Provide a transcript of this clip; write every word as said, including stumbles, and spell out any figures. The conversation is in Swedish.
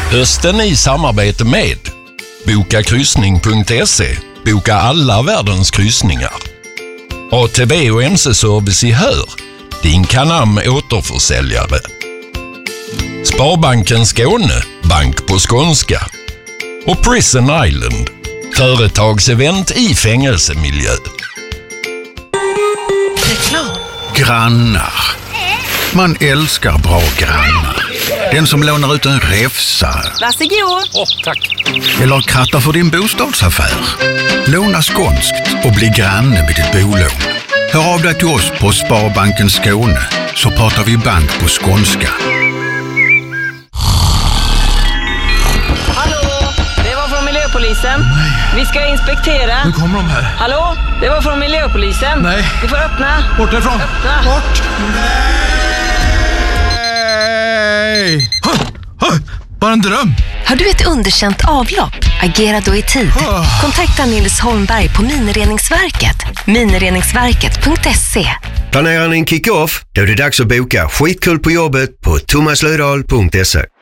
Hösten i samarbete med boka kryssning punkt se. Boka alla världens kryssningar. A T B och M C-service i Hör. Din Canam återförsäljare. Sparbanken Skåne. Bank på skånska. Och Prison Island. Företagsevent i fängelsemiljö. Reklam. Grannar. Man älskar bra grannar. Den som lånar ut en räfsa. Varsågod. Åh, tack. Eller krattar för din bostadsaffär. Låna skånskt och bli granne med ditt bolån. Hör av dig till oss på Sparbanken Skåne så pratar vi bank på skånska. Hallå, det var från Miljöpolisen. Nej. Vi ska inspektera. Nu kommer de här. Hallå, det var från Miljöpolisen. Nej. Du får öppna. Bort därifrån. Öppna. Bort. Nej. Bara en dröm. Har du ett underkänt avlopp? Agera då i tid. Kontakta Nils Holmberg på Minireningsverket. minireningsverket punkt se. Planerar ni en kick-off? Då är det dags att boka skitkul på jobbet på thomas lödahl punkt se.